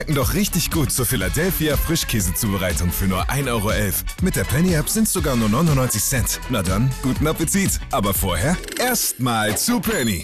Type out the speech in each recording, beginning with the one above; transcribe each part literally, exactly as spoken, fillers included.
Doch richtig gut zur Philadelphia Frischkäsezubereitung für nur ein Euro elf. Mit der Penny-App sind sogar nur neunundneunzig Cent. Na dann, guten Appetit. Aber vorher erstmal zu Penny.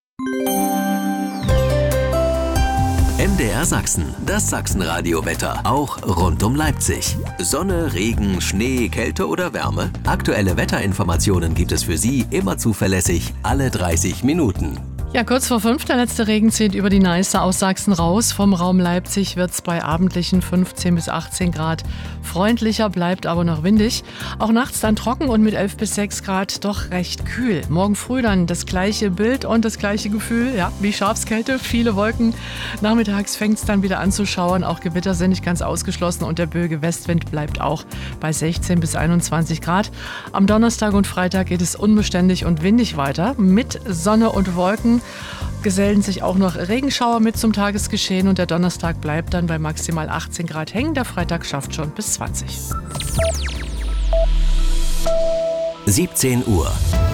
M D R Sachsen, das Sachsenradio-Wetter, auch rund um Leipzig. Sonne, Regen, Schnee, Kälte oder Wärme? Aktuelle Wetterinformationen gibt es für Sie immer zuverlässig, alle dreißig Minuten. Ja, kurz vor fünf, der letzte Regen zieht über die Neiße aus Sachsen raus. Vom Raum Leipzig wird es bei abendlichen fünfzehn bis achtzehn Grad freundlicher, bleibt aber noch windig. Auch nachts dann trocken und mit elf bis sechs Grad doch recht kühl. Morgen früh dann das gleiche Bild und das gleiche Gefühl, ja, wie Schafskälte, viele Wolken. Nachmittags fängt es dann wieder an zu schauern, auch Gewitter sind nicht ganz ausgeschlossen und der böige Westwind bleibt auch bei sechzehn bis einundzwanzig Grad. Am Donnerstag und Freitag geht es unbeständig und windig weiter mit Sonne und Wolken. Gesellen sich auch noch Regenschauer mit zum Tagesgeschehen und der Donnerstag bleibt dann bei maximal achtzehn Grad hängen. Der Freitag schafft schon bis zwanzig. siebzehn Uhr.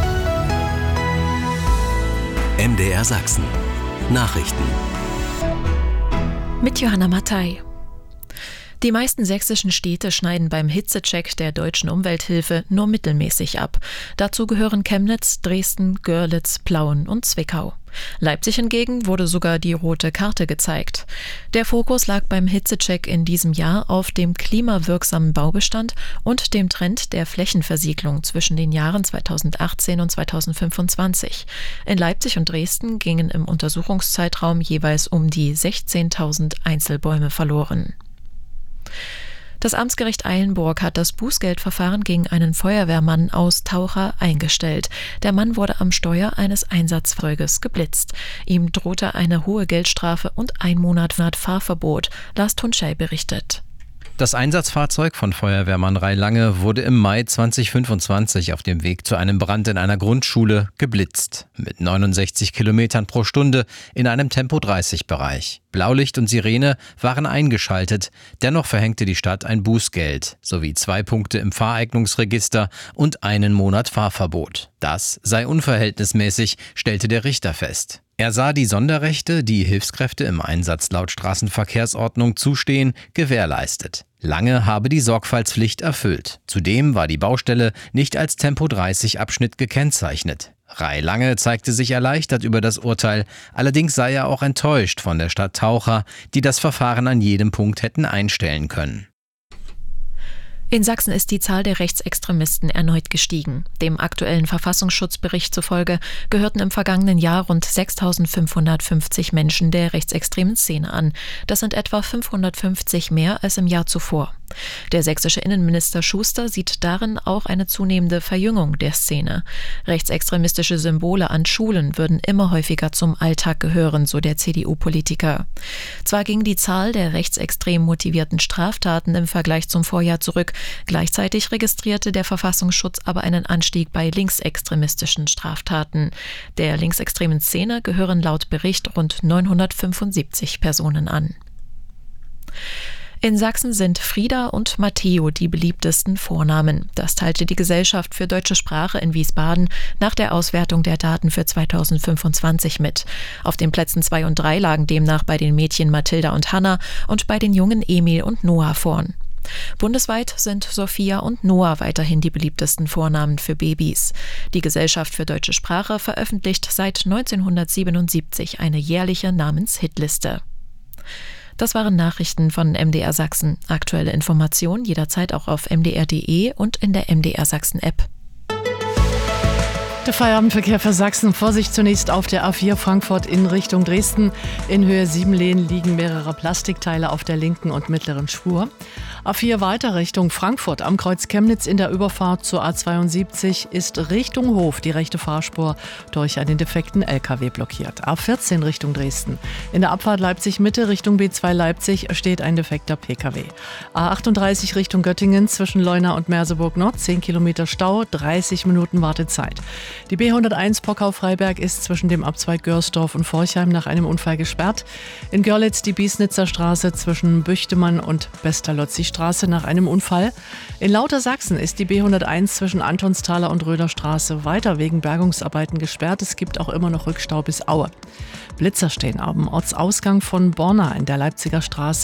M D R Sachsen. Nachrichten. Mit Johanna Mattei. Die meisten sächsischen Städte schneiden beim Hitzecheck der Deutschen Umwelthilfe nur mittelmäßig ab. Dazu gehören Chemnitz, Dresden, Görlitz, Plauen und Zwickau. Leipzig hingegen wurde sogar die rote Karte gezeigt. Der Fokus lag beim Hitzecheck in diesem Jahr auf dem klimawirksamen Baubestand und dem Trend der Flächenversiegelung zwischen den Jahren zweitausendachtzehn und zweitausendfünfundzwanzig. In Leipzig und Dresden gingen im Untersuchungszeitraum jeweils um die sechzehntausend Einzelbäume verloren. Das Amtsgericht Eilenburg hat das Bußgeldverfahren gegen einen Feuerwehrmann aus Taucher eingestellt. Der Mann wurde am Steuer eines Einsatzfahrzeuges geblitzt. Ihm drohte eine hohe Geldstrafe und ein Monat Fahrverbot. Lars Tunschei berichtet. Das Einsatzfahrzeug von Feuerwehrmann Ray Lange wurde im Mai zweitausendfünfundzwanzig auf dem Weg zu einem Brand in einer Grundschule geblitzt. Mit neunundsechzig Kilometern pro Stunde in einem Tempo dreißig Bereich. Blaulicht und Sirene waren eingeschaltet. Dennoch verhängte die Stadt ein Bußgeld sowie zwei Punkte im Fahreignungsregister und einen Monat Fahrverbot. Das sei unverhältnismäßig, stellte der Richter fest. Er sah die Sonderrechte, die Hilfskräfte im Einsatz laut Straßenverkehrsordnung zustehen, gewährleistet. Lange habe die Sorgfaltspflicht erfüllt. Zudem war die Baustelle nicht als Tempo dreißig Abschnitt gekennzeichnet. Ray Lange zeigte sich erleichtert über das Urteil, allerdings sei er auch enttäuscht von der Stadt Taucher, die das Verfahren an jedem Punkt hätten einstellen können. In Sachsen ist die Zahl der Rechtsextremisten erneut gestiegen. Dem aktuellen Verfassungsschutzbericht zufolge gehörten im vergangenen Jahr rund sechstausendfünfhundertfünfzig Menschen der rechtsextremen Szene an. Das sind etwa fünfhundertfünfzig mehr als im Jahr zuvor. Der sächsische Innenminister Schuster sieht darin auch eine zunehmende Verjüngung der Szene. Rechtsextremistische Symbole an Schulen würden immer häufiger zum Alltag gehören, so der C D U-Politiker. Zwar ging die Zahl der rechtsextrem motivierten Straftaten im Vergleich zum Vorjahr zurück, gleichzeitig registrierte der Verfassungsschutz aber einen Anstieg bei linksextremistischen Straftaten. Der linksextremen Szene gehören laut Bericht rund neunhundertfünfundsiebzig Personen an. In Sachsen sind Frieda und Matteo die beliebtesten Vornamen. Das teilte die Gesellschaft für deutsche Sprache in Wiesbaden nach der Auswertung der Daten für zweitausendfünfundzwanzig mit. Auf den Plätzen zwei und drei lagen demnach bei den Mädchen Mathilda und Hanna und bei den Jungen Emil und Noah vorn. Bundesweit sind Sophia und Noah weiterhin die beliebtesten Vornamen für Babys. Die Gesellschaft für deutsche Sprache veröffentlicht seit neunzehnhundertsiebenundsiebzig eine jährliche Namenshitliste. Das waren Nachrichten von M D R Sachsen. Aktuelle Informationen jederzeit auch auf m d r punkt d e und in der M D R Sachsen App. Der Feierabendverkehr für Sachsen. Vorsicht zunächst auf der A vier Frankfurt in Richtung Dresden. In Höhe sieben Lehn liegen mehrere Plastikteile auf der linken und mittleren Spur. A vier weiter Richtung Frankfurt am Kreuz Chemnitz in der Überfahrt zur A zweiundsiebzig ist Richtung Hof die rechte Fahrspur durch einen defekten L K W blockiert. A vierzehn Richtung Dresden. In der Abfahrt Leipzig Mitte Richtung B zwei Leipzig steht ein defekter P K W. A achtunddreißig Richtung Göttingen zwischen Leuna und Merseburg Nord zehn Kilometer Stau, dreißig Minuten Wartezeit. Die B hunderteins Pockau-Freiberg ist zwischen dem Abzweig Görsdorf und Forchheim nach einem Unfall gesperrt. In Görlitz die Biesnitzer Straße zwischen Büchtemann und Pestalozzi-Straße nach einem Unfall. In Lautersachsen ist die B hunderteins zwischen Antonsthaler und Röderstraße weiter wegen Bergungsarbeiten gesperrt. Es gibt auch immer noch Rückstau bis Aue. Blitzer stehen am Ortsausgang von Borna in der Leipziger Straße.